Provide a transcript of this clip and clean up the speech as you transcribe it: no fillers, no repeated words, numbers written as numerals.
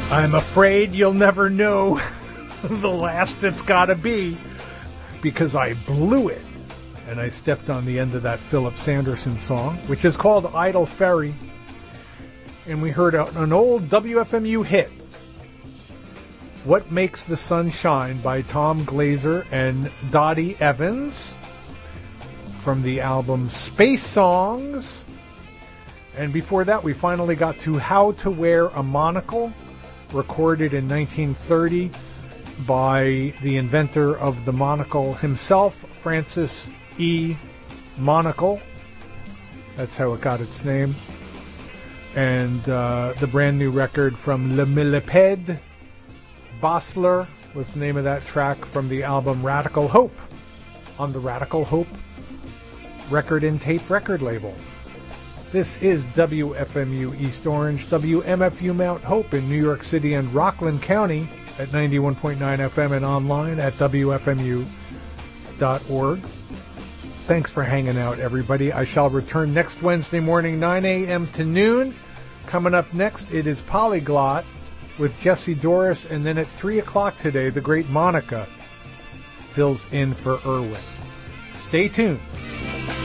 I'm afraid you'll never know the last it's gotta be, because I blew it. And I stepped on the end of that Philip Sanderson song, which is called Idle Ferry. And we heard an old WFMU hit, What Makes the Sun Shine by Tom Glazer and Dottie Evans, from the album Space Songs. And before that, we finally got to How to Wear a Monocle, recorded in 1930 by the inventor of the monocle himself, Francis E. Monocle. That's how it got its name. And the brand new record from Le Millipede, Bossler was the name of that track from the album Radical Hope, on the Radical Hope record and tape record label. This is WFMU East Orange, WMFU Mount Hope in New York City and Rockland County at 91.9 FM and online at WFMU.org. Thanks for hanging out, everybody. I shall return next Wednesday morning, 9 a.m. to noon. Coming up next, it is Polyglot with Jesse Doris, and then at 3 o'clock today, the great Monica fills in for Irwin. Stay tuned.